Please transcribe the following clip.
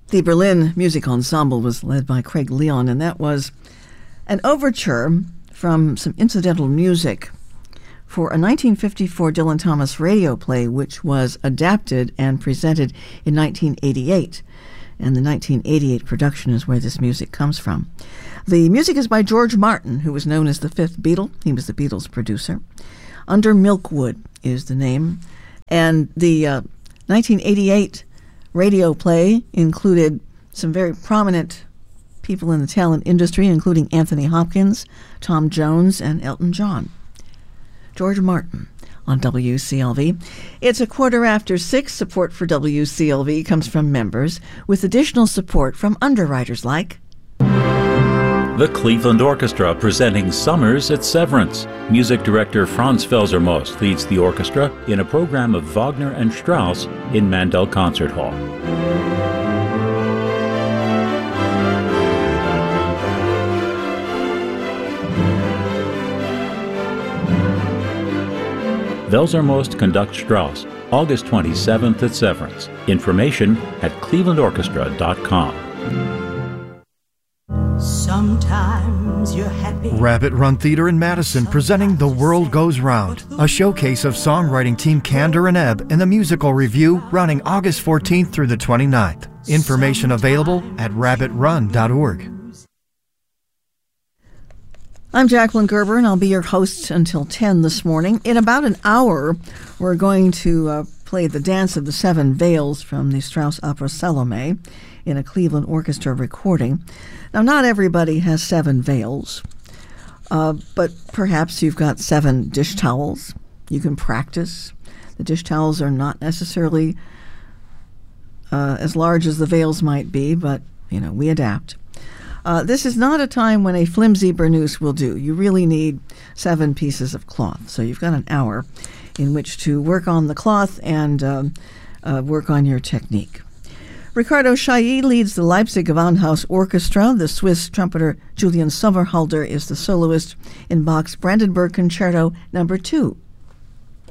The Berlin Music Ensemble was led by Craig Leon, and that was an overture from some incidental music for a 1954 Dylan Thomas radio play, which was adapted and presented in 1988. And the 1988 production is where this music comes from. The music is by George Martin, who was known as the Fifth Beatle. He was the Beatles' producer. Under Milkwood is the name. And the 1988 radio play included some very prominent people in the talent industry, including Anthony Hopkins, Tom Jones, and Elton John. George Martin on WCLV. It's 6:15. Support for WCLV comes from members, with additional support from underwriters like the Cleveland Orchestra presenting Summers at Severance. Music director Franz Felsermost leads the orchestra in a program of Wagner and Strauss in Mandel Concert Hall. Felsermost conducts Strauss, August 27th at Severance. Information at clevelandorchestra.com. Sometimes you're happy. Rabbit Run Theater in Madison presenting The World Goes Round, a showcase of songwriting team Candor and Ebb in the musical review running August 14th through the 29th. Information available at rabbitrun.org. I'm Jacqueline Gerber, and I'll be your host until 10 this morning. In about an hour, we're going to play the Dance of the Seven Veils from the Strauss opera Salome in a Cleveland Orchestra recording. Now, not everybody has 7 veils, but perhaps you've got 7 dish towels. You can practice. The dish towels are not necessarily as large as the veils might be, but, we adapt. This is not a time when a flimsy burnous will do. You really need 7 pieces of cloth. So you've got an hour in which to work on the cloth and work on your technique. Ricardo Chailly leads the Leipzig Gewandhaus Orchestra. The Swiss trumpeter Julian Sommerhalder is the soloist in Bach's Brandenburg Concerto No. 2.